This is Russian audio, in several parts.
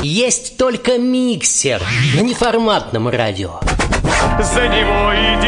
Есть только миксер на неформатном радио. За него и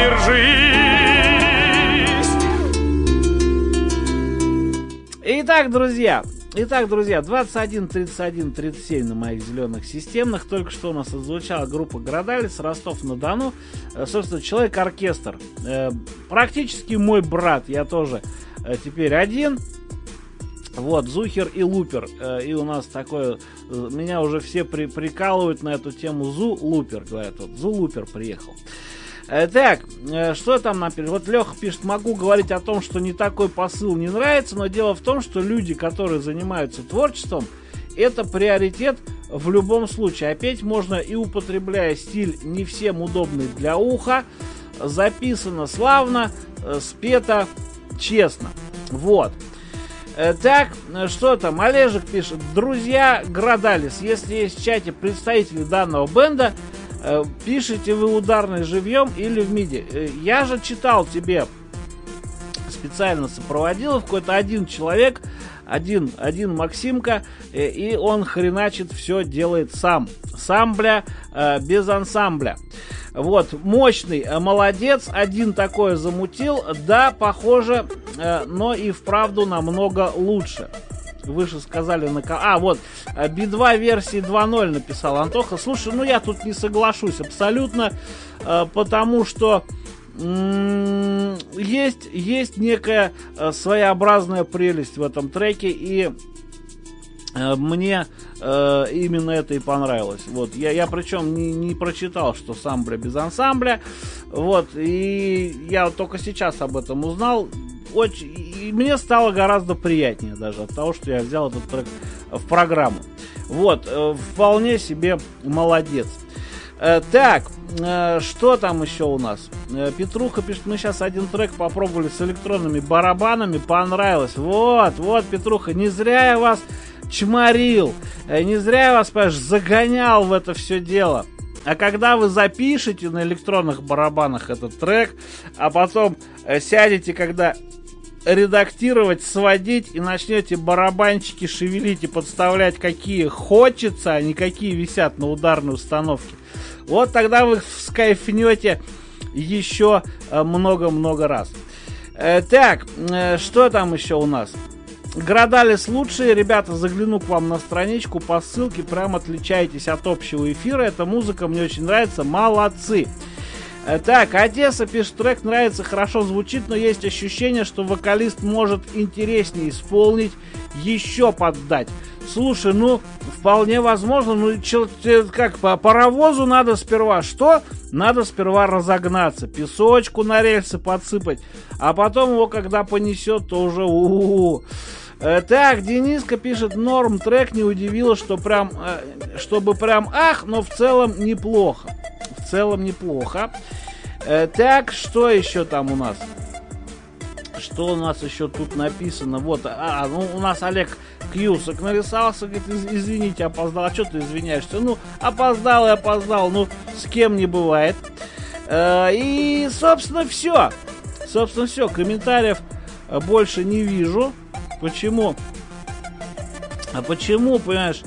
держись. Итак, друзья, 21 31 37 на моих зеленых системных. Только что у нас отзвучала группа Градалис, Ростов-на-Дону. Собственно, Человек-оркестр. Практически мой брат. Я тоже теперь один. Вот, Зухер и Лупер. И у нас такое... Меня уже все прикалывают на эту тему. Зу-Лупер, говорят. Вот, Зу-Лупер приехал. Так, что там напишет? Вот Леха пишет: могу говорить о том, что не такой посыл не нравится, но дело в том, что люди, которые занимаются творчеством, это приоритет в любом случае. А петь можно и употребляя стиль не всем удобный для уха. Записано славно, спето честно. Вот. Так, что там? Олежек пишет: друзья Градалис, если есть в чате представители данного бенда, пишите вы ударный живьем или в миди. Я же читал тебе, специально сопроводил какой-то один человек, один Максимка, и он хреначит, все делает сам. Самбля без ансамбля. Вот, мощный, молодец, один такое замутил, да, похоже, но и вправду намного лучше. Выше сказали на... вот, B2 версии 2.0 написал Антоха. Слушай, ну я тут не соглашусь абсолютно, потому что есть некая своеобразная прелесть в этом треке, и мне именно это и понравилось. Вот, я причем не прочитал, что самбля без ансамбля. Вот, и я вот только сейчас об этом узнал. И мне стало гораздо приятнее даже от того, что я взял этот трек в программу. Вот, вполне себе молодец. Так, что там еще у нас? Петруха пишет: мы сейчас один трек попробовали с электронными барабанами, понравилось. Вот, Петруха, не зря я вас чморил, не зря я вас, понимаешь, загонял в это все дело. А когда вы запишете на электронных барабанах этот трек, а потом сядете, когда редактировать, сводить, и начнете барабанчики шевелить и подставлять, какие хочется, а не какие висят на ударной установке, вот тогда вы скайфнете еще много-много раз. Так, что там еще у нас? Градалис лучшие, ребята, загляну к вам на страничку по ссылке, прям отличаетесь от общего эфира, эта музыка мне очень нравится, молодцы. Так, Одесса пишет: трек нравится, хорошо звучит, но есть ощущение, что вокалист может интереснее исполнить, еще поддать. Слушай, ну, вполне возможно, ну, как, по паровозу надо сперва что? Надо сперва разогнаться, песочку на рельсы подсыпать, а потом его, когда понесет, то уже Так, Дениска пишет: норм, трек, не удивило, что прям, чтобы прям ах, но в целом неплохо. В целом неплохо. Так, что еще там у нас? Что у нас еще тут написано? Вот, ну у нас Олег Кьюсак нарисовался, говорит: извините, опоздал. А что ты извиняешься? Ну, опоздал и опоздал, ну, с кем не бывает. И, собственно, все. Комментариев больше не вижу. Почему? Почему, понимаешь,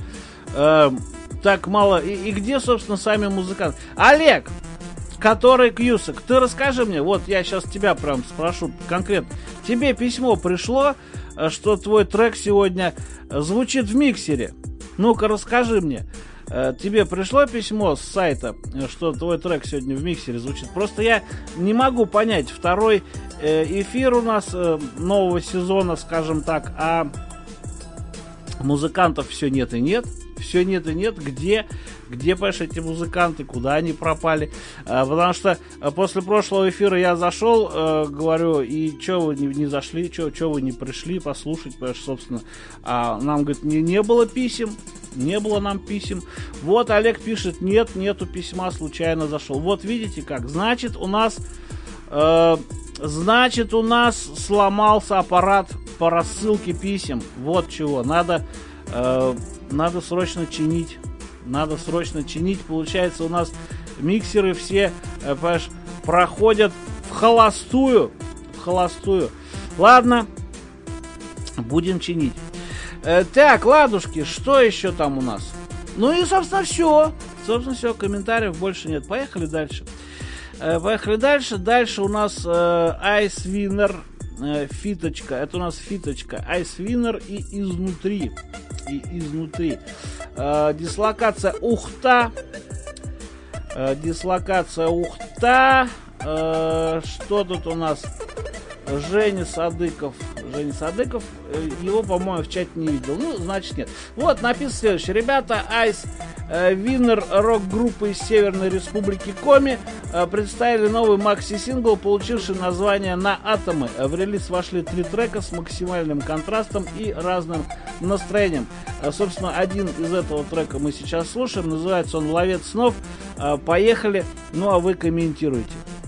так мало? И где, собственно, сами музыканты? Олег, который Кьюсак, ты расскажи мне, вот я сейчас тебя прям спрошу конкретно. Тебе письмо пришло, что твой трек сегодня звучит в миксере? Ну-ка, расскажи мне. Тебе пришло письмо с сайта, что твой трек сегодня в миксере звучит? Просто я не могу понять. Второй эфир у нас нового сезона, скажем так, а музыкантов все нет и нет. Все нет и нет. Где, понимаешь, эти музыканты? Куда они пропали? Потому что после прошлого эфира я зашел, говорю: и что вы не зашли? Что вы не пришли послушать, понимаешь, собственно? А нам, говорит, не было писем. Не было нам писем. Вот Олег пишет: нету письма, случайно зашел. Вот видите как. Значит, у нас сломался аппарат по рассылке писем. Вот чего. Надо срочно чинить. Получается, у нас миксеры все, понимаешь, проходят в холостую. Ладно, будем чинить. Так, ладушки, что еще там у нас? Ну и, собственно, все. Собственно, все, комментариев больше нет. Поехали дальше. Поехали дальше. Дальше у нас Ice Winner фиточка. Это у нас фиточка. Ice Winner и изнутри. Дислокация Ухта. Дислокация Ухта. Что тут у нас? Женя Садыков, его, по-моему, в чате не видел. Ну, значит, нет. Вот, написано следующее. Ребята, Ice Winner рок-группы из Северной Республики Коми представили новый макси-сингл, получивший название «На атомы». В релиз вошли 3 трека с максимальным контрастом и разным настроением. Собственно, один из этого трека мы сейчас слушаем. Называется он «Ловец снов». Поехали. Ну, а вы комментируйте.